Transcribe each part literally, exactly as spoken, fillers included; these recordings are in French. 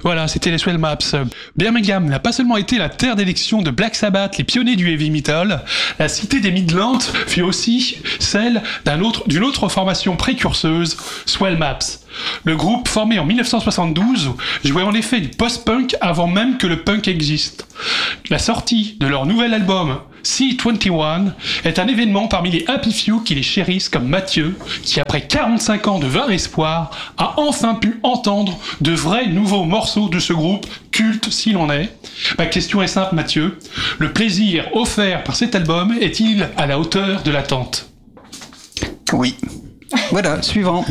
Voilà, c'était les Swell Maps. Birmingham n'a pas seulement été la terre d'élection de Black Sabbath, les pionniers du heavy metal, la cité des Midlands fut aussi celle d'un autre, d'une autre formation précurseuse, Swell Maps. Le groupe, formé en dix-neuf cent soixante-douze, jouait en effet du post-punk avant même que le punk existe. La sortie de leur nouvel album, C vingt et un, est un événement parmi les Happy Few qui les chérissent comme Mathieu, qui après quarante-cinq ans de vain espoir, a enfin pu entendre de vrais nouveaux morceaux de ce groupe, culte s'il en est. Ma question est simple, Mathieu. Le plaisir offert par cet album est-il à la hauteur de l'attente ? Oui. Voilà, suivant.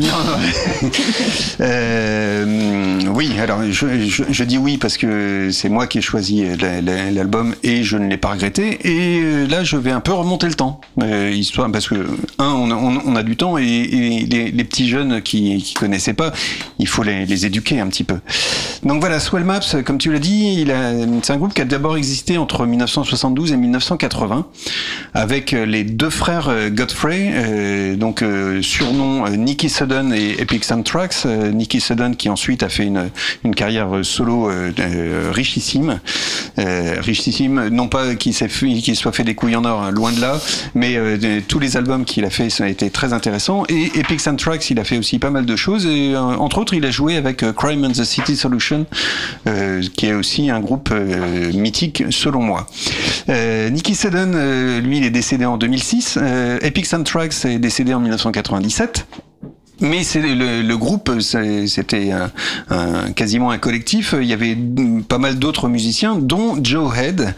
euh, oui, alors je, je, je dis oui parce que c'est moi qui ai choisi la, la, l'album et je ne l'ai pas regretté. Et là, je vais un peu remonter le temps, euh, histoire parce que un, on a, on, on a du temps et, et les, les petits jeunes qui qui connaissaient pas, il faut les, les éduquer un petit peu. Donc voilà, Swell Maps, comme tu l'as dit, il a, c'est un groupe qui a d'abord existé entre dix-neuf cent soixante-douze et dix-neuf cent quatre-vingts, avec les deux frères Godfrey, euh, donc euh, surnom Nicky Sudden et Epic Soundtracks. Euh, Nicky Sudden qui ensuite a fait une, une carrière solo euh, euh, richissime, euh, richissime, non pas qu'il s'est fait, qu'il soit fait des couilles en or, hein, loin de là, mais euh, de, tous les albums qu'il a fait, ça a été très intéressant. Et Epic Soundtracks, il a fait aussi pas mal de choses. Et euh, entre autres, il a joué avec euh, Crime and the City Solution, euh, qui est aussi un groupe euh, mythique selon moi. Euh, Nicky Sudden, euh, lui, il est décédé en deux mille six. Euh, Epic Soundtracks est décédé en dix-neuf cent quatre-vingt-dix-sept. Mais c'est le, le groupe, c'était un, un, quasiment un collectif. Il y avait pas mal d'autres musiciens, dont Joe Head.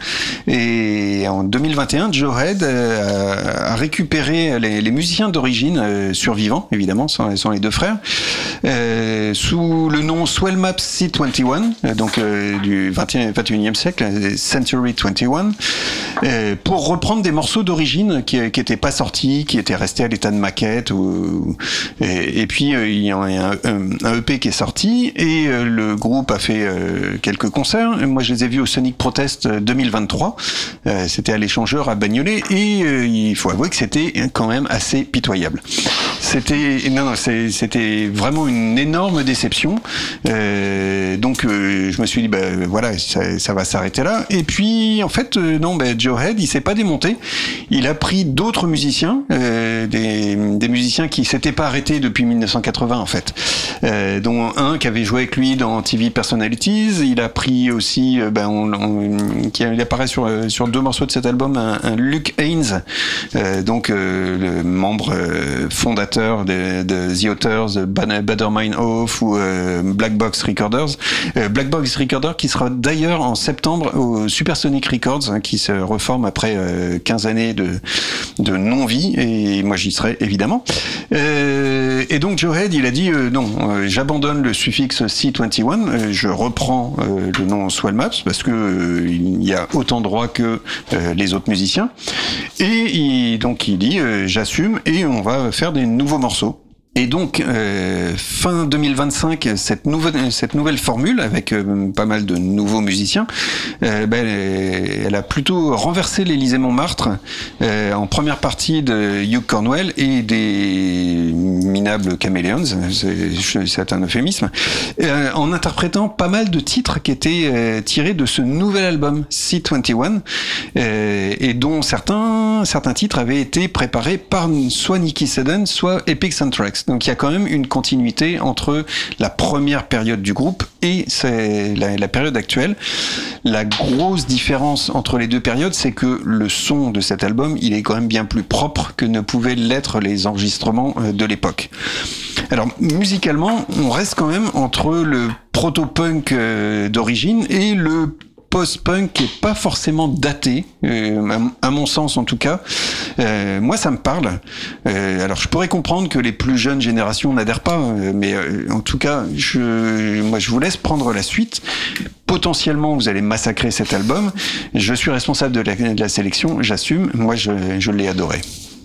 Et en deux mille vingt et un, Joe Head a, a récupéré les, les musiciens d'origine euh, survivants, évidemment, sont, sont les deux frères, euh, sous le nom Swell Maps C vingt et un, donc euh, du vingt et unième siècle, Century vingt et un, euh, pour reprendre des morceaux d'origine qui n'étaient pas sortis, qui étaient restés à l'état de maquette ou et, Et puis euh, il y a un, un E P qui est sorti et euh, le groupe a fait euh, quelques concerts. Moi je les ai vus au Sonic Protest deux mille vingt-trois. Euh, c'était à l'Échangeur à Bagnolet et euh, il faut avouer que c'était quand même assez pitoyable. C'était non non c'est, c'était vraiment une énorme déception. Euh, donc euh, je me suis dit bah voilà ça, ça va s'arrêter là. Et puis en fait euh, non bah, Joe Head il s'est pas démonté. Il a pris d'autres musiciens, euh, des, des musiciens qui s'étaient pas arrêtés depuis dix-neuf cent quatre-vingts en fait, euh, dont un qui avait joué avec lui dans T V Personalities. Il a pris aussi, euh, ben, on, on, qui il apparaît sur sur deux morceaux de cet album, un, un Luke Haynes, euh, donc euh, le membre euh, fondateur de, de The Authors, Better Mind Off ou euh, Black Box Recorders. Euh, Black Box Recorders qui sera d'ailleurs en septembre au Supersonic Records, hein, qui se reforme après euh, quinze années de de non-vie et moi j'y serai évidemment. Euh, et donc Joe Head, il a dit euh, non, euh, j'abandonne le suffixe C vingt et un, euh, je reprends euh, le nom Swell Maps parce que euh, il y a autant de droits que euh, les autres musiciens. Et il, donc il dit euh, j'assume et on va faire des nouveaux morceaux. Et donc, euh, fin deux mille vingt-cinq, cette nouvelle, cette nouvelle formule, avec euh, pas mal de nouveaux musiciens, euh, ben, elle a plutôt renversé l'Élysée-Montmartre euh, en première partie de Hugh Cornwell et des minables Chameleons, c'est, c'est un euphémisme, euh, en interprétant pas mal de titres qui étaient euh, tirés de ce nouvel album C vingt et un, euh, et dont certains, certains titres avaient été préparés par soit Nicky Sudden, soit Epic Soundtracks. Donc il y a quand même une continuité entre la première période du groupe et c'est la, la période actuelle. La grosse différence entre les deux périodes, c'est que le son de cet album, il est quand même bien plus propre que ne pouvaient l'être les enregistrements de l'époque. Alors musicalement, on reste quand même entre le proto-punk d'origine et le post-punk qui est pas forcément daté, euh, à, à mon sens en tout cas. Euh, moi, ça me parle. Euh, alors, je pourrais comprendre que les plus jeunes générations n'adhèrent pas, euh, mais euh, en tout cas, je, moi, je vous laisse prendre la suite. Potentiellement, vous allez massacrer cet album. Je suis responsable de la, de la sélection, j'assume. Moi, je, je l'ai adoré.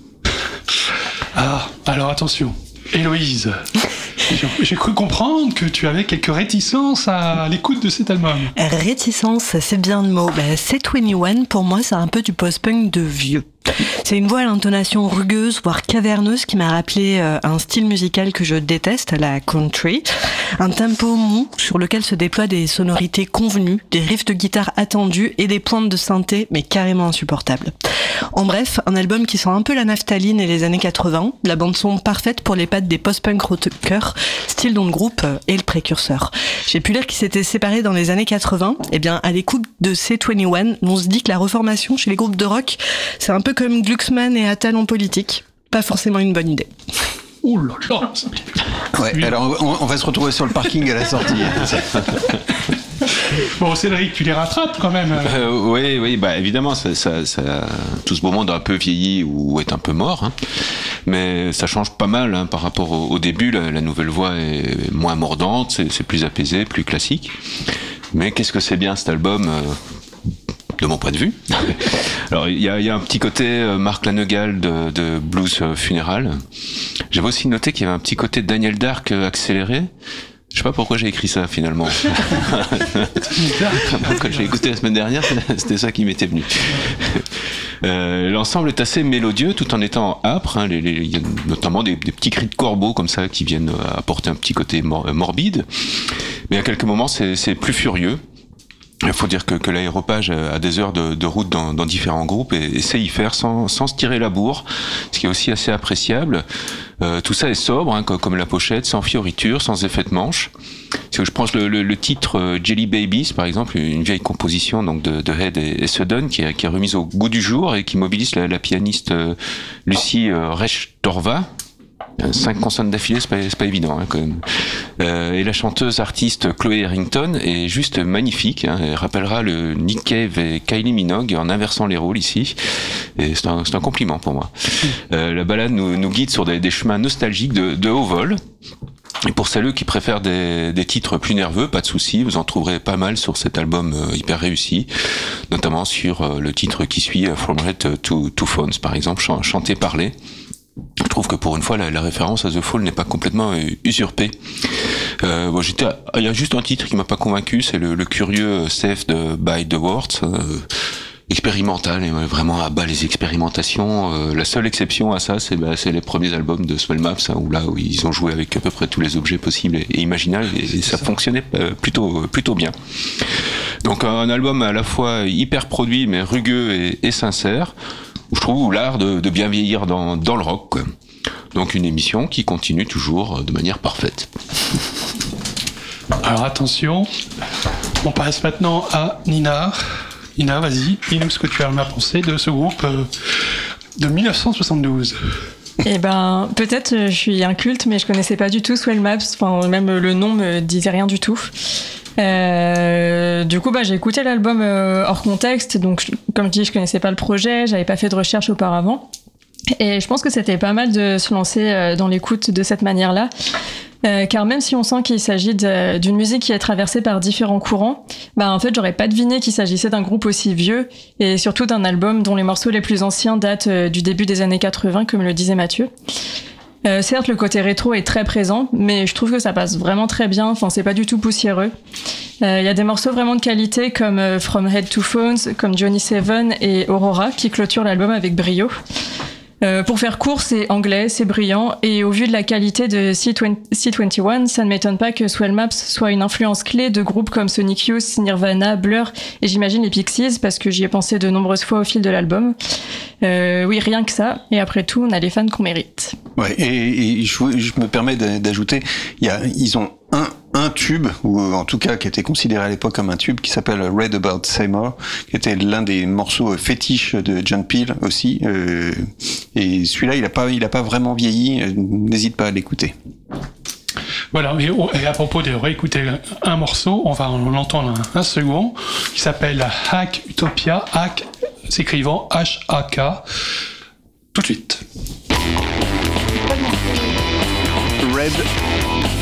Ah, alors attention, Héloïse. J'ai cru comprendre que tu avais quelques réticences à l'écoute de cet album. Réticence, c'est bien le mot. Bah, C vingt et un, pour moi, c'est un peu du post-punk de vieux. C'est une voix à l'intonation rugueuse, voire caverneuse, qui m'a rappelé euh, un style musical que je déteste, la country. Un tempo mou sur lequel se déploient des sonorités convenues, des riffs de guitare attendus et des pointes de synthé, mais carrément insupportables. En bref, un album qui sent un peu la naphtaline et les années quatre-vingts, la bande-son parfaite pour les pattes des post-punk rockers, style dont le groupe est le précurseur. J'ai pu lire qu'ils s'étaient séparés dans les années quatre-vingts. Eh bien, à l'écoute de C vingt et un, on se dit que la reformation chez les groupes de rock, c'est un peu comme Glucksmann et Attal en politique. Pas forcément une bonne idée. Ouh là là. Ouais, oui. Alors on, on va se retrouver sur le parking à la sortie. Bon, Cédric, tu les rattrapes quand même. Euh, oui, oui, bah évidemment, ça, ça, ça, tout ce beau monde a un peu vieilli ou est un peu mort, hein. Mais ça change pas mal hein, par rapport au, au début. La, la nouvelle voix est moins mordante, c'est, c'est plus apaisé, plus classique. Mais qu'est-ce que c'est bien cet album euh, de mon point de vue. Alors il y a, y a un petit côté euh, Mark Lanegal de, de Blues euh, Funeral. J'avais aussi noté qu'il y avait un petit côté Daniel Dark euh, accéléré. Je sais pas pourquoi j'ai écrit ça finalement. Quand j'ai écouté la semaine dernière, c'était ça qui m'était venu. Euh, l'ensemble est assez mélodieux tout en étant âpre. Hein, les, les, il y a notamment des, des petits cris de corbeaux comme ça qui viennent apporter un petit côté mor- morbide. Mais à quelques moments, c'est, c'est plus furieux. Il faut dire que, que l'aéropage a des heures de, de route dans, dans différents groupes et essaie y faire sans, sans se tirer la bourre, ce qui est aussi assez appréciable. Euh, tout ça est sobre, hein, comme, comme la pochette, sans fioritures, sans effet de manche. Si je prends le, le, le titre euh, Jelly Babies, par exemple, une vieille composition donc de, de Head et, et Sudden, qui est, qui est remise au goût du jour et qui mobilise la, la pianiste euh, Lucie euh, Rechtorva. Cinq consonnes d'affilée, c'est pas, c'est pas évident hein, quand même. Euh, et la chanteuse artiste Chloé Harrington est juste magnifique. Hein, elle rappellera le Nick Cave et Kylie Minogue en inversant les rôles ici. Et c'est un, c'est un compliment pour moi. Euh, la balade nous, nous guide sur des, des chemins nostalgiques de, de haut vol. Et pour celles qui préfèrent des, des titres plus nerveux, pas de souci, vous en trouverez pas mal sur cet album euh, hyper réussi, notamment sur euh, le titre qui suit From Red to, to Phones, par exemple, ch- chanté parlé. Je trouve que pour une fois la, la référence à The Fall n'est pas complètement euh, usurpée. Euh, bon, j'étais, il y a juste un titre qui m'a pas convaincu, c'est le, le curieux Saved by the Words, euh, expérimental et vraiment à bas les expérimentations. Euh, la seule exception à ça, c'est, bah, c'est les premiers albums de Swell Maps, hein, où là où ils ont joué avec à peu près tous les objets possibles et, et imaginables et, et ça, ça fonctionnait euh, plutôt plutôt bien. Donc un album à la fois hyper produit mais rugueux et, et sincère. Je trouve l'art de, de bien vieillir dans, dans le rock, quoi. Donc une émission qui continue toujours de manière parfaite. Alors attention, on passe maintenant à Nina. Nina, vas-y, dis-nous ce que tu as à penser de ce groupe euh, de dix-neuf cent soixante-douze. Eh ben, peut-être je suis un culte, mais je connaissais pas du tout Swell Maps. Enfin, même le nom me disait rien du tout. Euh, du coup, bah, j'ai écouté l'album euh, hors contexte, donc comme je dis, je connaissais pas le projet, j'avais pas fait de recherche auparavant, et je pense que c'était pas mal de se lancer euh, dans l'écoute de cette manière-là, euh, car même si on sent qu'il s'agit de, d'une musique qui est traversée par différents courants, bah en fait, j'aurais pas deviné qu'il s'agissait d'un groupe aussi vieux, et surtout d'un album dont les morceaux les plus anciens datent euh, du début des années quatre-vingts, comme le disait Mathieu. Euh, certes, le côté rétro est très présent, mais je trouve que ça passe vraiment très bien. Enfin, c'est pas du tout poussiéreux. Il euh, y a des morceaux vraiment de qualité comme euh, From Head to Phones, comme Johnny Seven et Aurora, qui clôturent l'album avec brio. Euh, pour faire court, c'est anglais, c'est brillant, et au vu de la qualité de C vingt et un, ça ne m'étonne pas que Swell Maps soit une influence clé de groupes comme Sonic Youth, Nirvana, Blur, et j'imagine les Pixies, parce que j'y ai pensé de nombreuses fois au fil de l'album. Euh, oui, rien que ça, et après tout, on a les fans qu'on mérite. Ouais, et, et je, je me permets d'ajouter, il y a, ils ont un, un tube, ou en tout cas qui était considéré à l'époque comme un tube, qui s'appelle Read About Seymour, qui était l'un des morceaux fétiches de John Peel aussi, euh, et celui-là, il a pas, il a pas vraiment vieilli, n'hésite pas à l'écouter. Voilà, et, et à propos de réécouter un morceau, on va en entendre un, un second, qui s'appelle Hack Utopia, Hack s'écrivant H A K, tout de suite. Red